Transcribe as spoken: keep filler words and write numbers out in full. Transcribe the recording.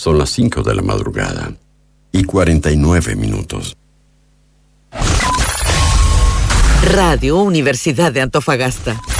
Son las cinco de la madrugada y cuarenta y nueve minutos. Radio Universidad de Antofagasta.